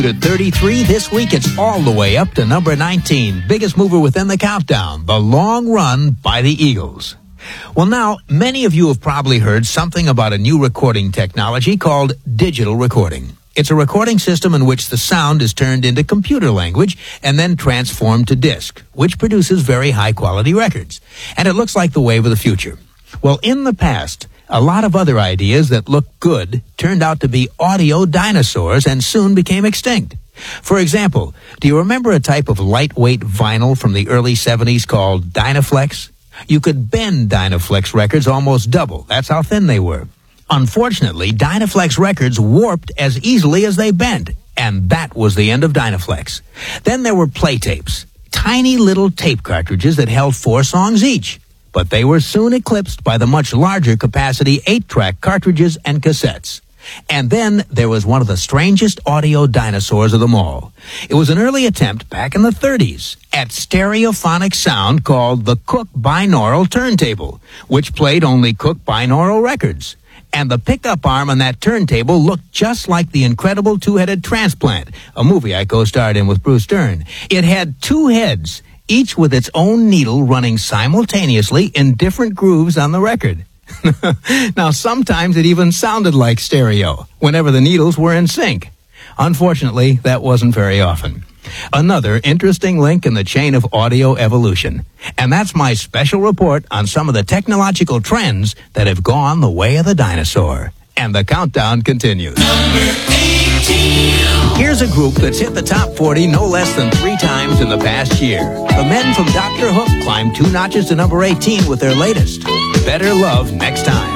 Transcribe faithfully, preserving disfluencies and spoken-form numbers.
At thirty-three, this week it's all the way up to number nineteen. Biggest mover within the countdown, The Long Run by the Eagles. Well, now, many of you have probably heard something about a new recording technology called digital recording. It's a recording system in which the sound is turned into computer language and then transformed to disc, which produces very high-quality records. And it looks like the wave of the future. Well, in the past, a lot of other ideas that looked good turned out to be audio dinosaurs and soon became extinct. For example, do you remember a type of lightweight vinyl from the early seventies called Dynaflex? You could bend Dynaflex records almost double. That's how thin they were. Unfortunately, Dynaflex records warped as easily as they bent, and that was the end of Dynaflex. Then there were play tapes, tiny little tape cartridges that held four songs each. But they were soon eclipsed by the much larger capacity eight-track cartridges and cassettes. And then there was one of the strangest audio dinosaurs of them all. It was an early attempt back in the thirties at stereophonic sound called the Cooke binaural turntable, which played only Cooke binaural records. And the pickup arm on that turntable looked just like the incredible two-headed Transplant, a movie I co-starred in with Bruce Dern. It had two heads, each with its own needle running simultaneously in different grooves on the record. Now, sometimes it even sounded like stereo, whenever the needles were in sync. Unfortunately, that wasn't very often. Another interesting link in the chain of audio evolution. And that's my special report on some of the technological trends that have gone the way of the dinosaur. And the countdown continues. Number eighteen. Here's a group that's hit the top forty no less than three times in the past year. The men from Doctor Hook climbed two notches to number eighteen with their latest, Better Love Next Time.